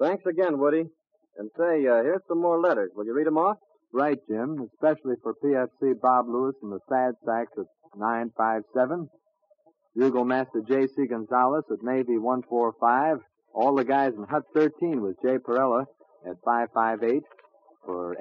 Thanks again, Woody. And say, here's some more letters. Will you read them off? Right, Jim, especially for PFC Bob Lewis and the Sad Sacks at 957. Bugle Master J.C. Gonzalez at Navy 145. All the guys in Hut 13 with Jay Perella at 558. For